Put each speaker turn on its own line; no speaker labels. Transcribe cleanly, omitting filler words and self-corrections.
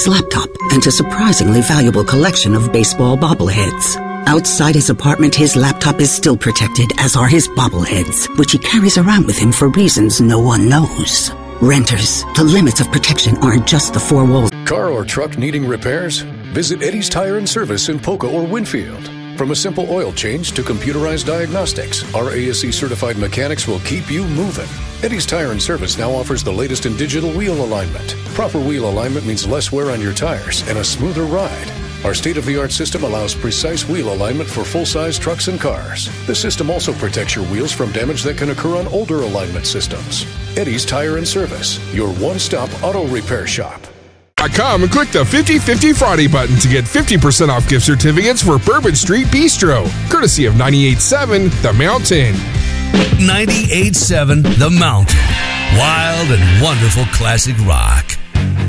Eddie's laptop and a surprisingly valuable collection of baseball bobbleheads. Outside his apartment, his laptop is still protected, as are his bobbleheads, which he carries around with him for reasons no one knows. Renters, the limits of protection aren't just the four walls.
Car or truck needing repairs? Visit Eddie's Tire and Service in Polka or Winfield. From a simple oil change to computerized diagnostics, our ASE-certified mechanics will keep you moving. Eddie's Tire and Service now offers the latest in digital wheel alignment. Proper wheel alignment means less wear on your tires and a smoother ride. Our state-of-the-art system allows precise wheel alignment for full-size trucks and cars. The system also protects your wheels from damage that can occur on older alignment systems. Eddie's Tire and Service, your one-stop auto repair shop.
.com and click the 50/50 Friday button to get 50% off gift certificates for Bourbon Street Bistro, courtesy of 98.7 The Mountain.
98.7 The Mountain. Wild and wonderful classic rock.